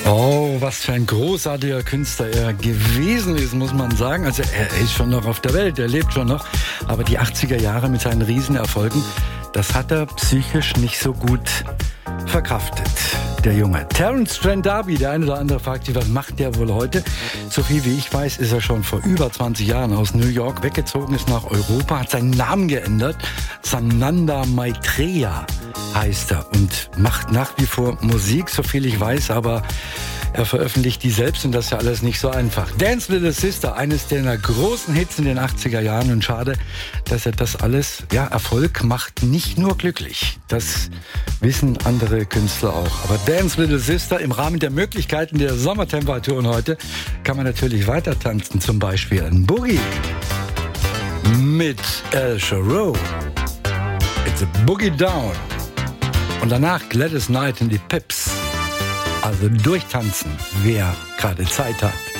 Oh, was für ein großartiger Künstler er gewesen ist, muss man sagen. Also er ist schon noch auf der Welt, er lebt schon noch. Aber die 80er Jahre mit seinen Riesenerfolgen, das hat er psychisch nicht so gut verkraftet, der Junge. Terence Trent D'Arby, der eine oder andere fragt sich, was macht der wohl heute? So viel wie ich weiß, ist er schon vor über 20 Jahren aus New York weggezogen, ist nach Europa, hat seinen Namen geändert. Sananda Maitreya heißt er und macht nach wie vor Musik, so viel ich weiß, aber er veröffentlicht die selbst und das ist ja alles nicht so einfach. Dance Little Sister, eines der großen Hits in den 80er Jahren und schade, dass er das alles, Erfolg macht nicht nur glücklich. Das wissen andere Künstler auch. Aber Dance Little Sister, im Rahmen der Möglichkeiten der Sommertemperaturen heute, kann man natürlich weiter tanzen, zum Beispiel ein Boogie mit El Charo. It's a Boogie Down. Und danach Gladys Knight und die Pips. Also durchtanzen, wer gerade Zeit hat.